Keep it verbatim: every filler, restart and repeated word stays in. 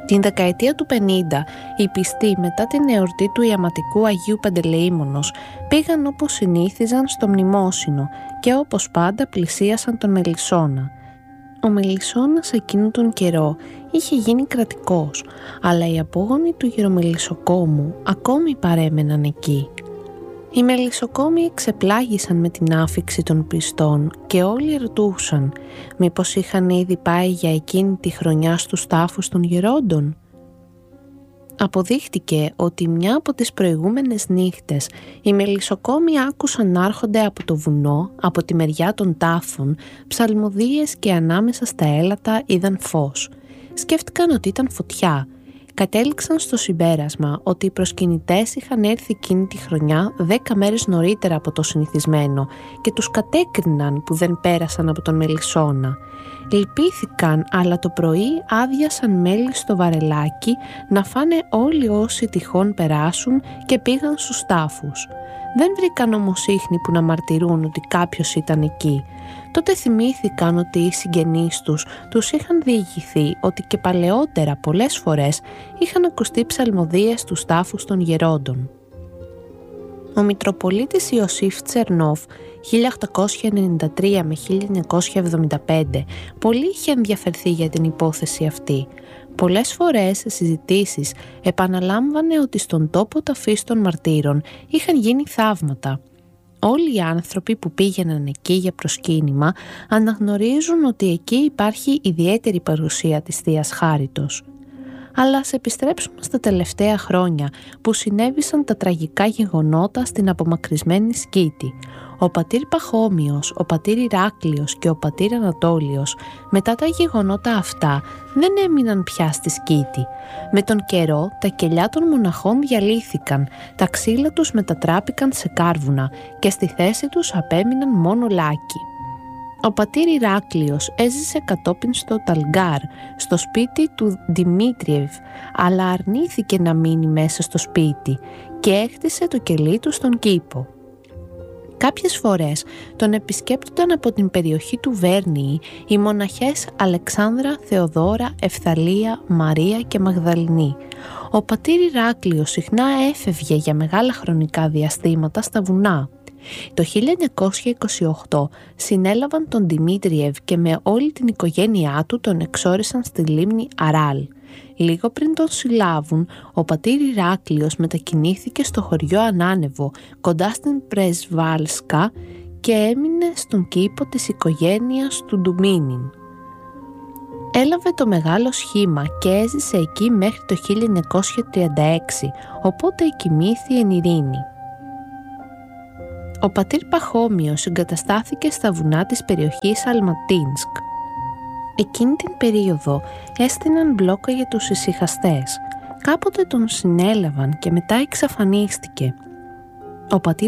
Την δεκαετία του πενήντα, οι πιστοί μετά την εορτή του Ιαματικού Αγίου Παντελεήμονος πήγαν όπως συνήθιζαν στο μνημόσυνο και όπως πάντα πλησίασαν τον Μελισσόνα. Ο Μελισσώνας εκείνον τον καιρό είχε γίνει κρατικός, αλλά οι απόγονοι του γερομελισσοκόμου ακόμη παρέμεναν εκεί. Οι μελισσοκόμοι εξεπλάγησαν με την άφιξη των πιστών και όλοι ρωτούσαν μήπως είχαν ήδη πάει για εκείνη τη χρονιά στους τάφους των γερόντων. Αποδείχτηκε ότι μια από τις προηγούμενες νύχτες οι μελισσοκόμοι άκουσαν να έρχονται από το βουνό, από τη μεριά των τάφων, ψαλμοδίες και ανάμεσα στα έλατα είδαν φως. Σκέφτηκαν ότι ήταν φωτιά. Κατέληξαν στο συμπέρασμα ότι οι προσκυνητές είχαν έρθει εκείνη τη χρονιά δέκα μέρες νωρίτερα από το συνηθισμένο και τους κατέκριναν που δεν πέρασαν από τον Μελισσόνα. Λυπήθηκαν, αλλά το πρωί άδειασαν μέλι στο βαρελάκι να φάνε όλοι όσοι τυχόν περάσουν και πήγαν στους τάφους. Δεν βρήκαν όμως ίχνη που να μαρτυρούν ότι κάποιος ήταν εκεί. Τότε θυμήθηκαν ότι οι συγγενείς τους τους είχαν διηγηθεί ότι και παλαιότερα πολλές φορές είχαν ακουστεί ψαλμοδίες στους τάφους των γερόντων. Ο Μητροπολίτης Ιωσήφ Τσερνόφ χίλια οκτακόσια ενενήντα τρία με χίλια εννιακόσια εβδομήντα πέντε πολύ είχε ενδιαφερθεί για την υπόθεση αυτή. Πολλές φορές σε συζητήσεις επαναλάμβανε ότι στον τόπο ταφής των μαρτύρων είχαν γίνει θαύματα. Όλοι οι άνθρωποι που πήγαιναν εκεί για προσκύνημα αναγνωρίζουν ότι εκεί υπάρχει ιδιαίτερη παρουσία της Θείας Χάριτος. Αλλά ας επιστρέψουμε στα τελευταία χρόνια που συνέβησαν τα τραγικά γεγονότα στην απομακρυσμένη Σκήτη. Ο πατήρ Παχώμιος, ο πατήρ Ηράκλειος και ο πατήρ Ανατόλιος μετά τα γεγονότα αυτά δεν έμειναν πια στη Σκήτη. Με τον καιρό τα κελιά των μοναχών διαλύθηκαν, τα ξύλα τους μετατράπηκαν σε κάρβουνα και στη θέση τους απέμειναν μόνο λάκκι. Ο πατήρ Ηράκλειος έζησε κατόπιν στο Ταλγκάρ, στο σπίτι του Δημήτριευ, αλλά αρνήθηκε να μείνει μέσα στο σπίτι και έκτισε το κελί του στον κήπο. Κάποιες φορές τον επισκέπτονταν από την περιοχή του Βέρνιη οι μοναχές Αλεξάνδρα, Θεοδόρα, Ευθαλία, Μαρία και Μαγδαληνή. Ο πατήρ Ηράκλειος συχνά έφευγε για μεγάλα χρονικά διαστήματα στα βουνά. Το χίλια εννιακόσια είκοσι οκτώ συνέλαβαν τον Δημήτριευ και με όλη την οικογένειά του τον εξόρισαν στη λίμνη Αράλ. Λίγο πριν τον συλλάβουν, ο πατήρ Ηράκλειος μετακινήθηκε στο χωριό Ανάνεβο, κοντά στην Πρεσβάλσκα και έμεινε στον κήπο της οικογένειας του Ντουμίνιν. Έλαβε το μεγάλο σχήμα και έζησε εκεί μέχρι το χίλια εννιακόσια τριάντα έξι, οπότε εκοιμήθη εν ειρήνη. Ο πατήρ Παχώμιος εγκαταστάθηκε στα βουνά της περιοχής Αλματίνσκ. Εκείνη την περίοδο έστειναν μπλόκα για τους ησυχαστές. Κάποτε τον συνέλαβαν και μετά εξαφανίστηκε. Ο πατήρ